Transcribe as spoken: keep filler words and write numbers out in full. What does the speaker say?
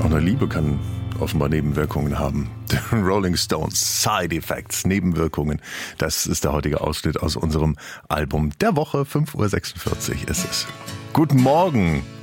Auch eine Liebe kann offenbar Nebenwirkungen haben. The Rolling Stones, Side Effects, Nebenwirkungen. Das ist der heutige Ausschnitt aus unserem Album der Woche. fünf Uhr sechsundvierzig ist es. Guten Morgen.